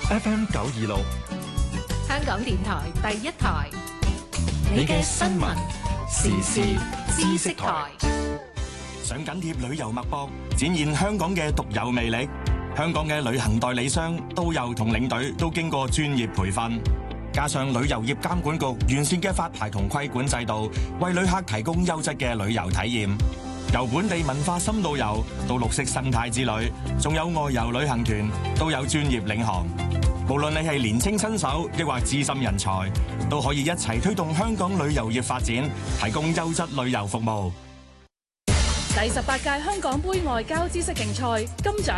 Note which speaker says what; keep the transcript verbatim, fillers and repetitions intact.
Speaker 1: F M 九二六，
Speaker 2: 香港電台第一台，
Speaker 1: 你嘅新聞時事知識台。
Speaker 3: 想緊貼旅遊脈搏，展現香港嘅獨有魅力。香港嘅旅行代理商、導遊同領隊都經過專業培訓，加上旅遊業監管局完善嘅發牌同規管制度，為旅客提供優質嘅旅遊體驗。由本地文化深度遊到綠色生態之旅，仲有外遊旅行團，都有專業領航。無論你係年青新手，抑或資深人才，都可以一齊推動香港旅遊業發展，提供優質旅遊服務。
Speaker 4: 第十八屆香港杯外交知識競賽金獎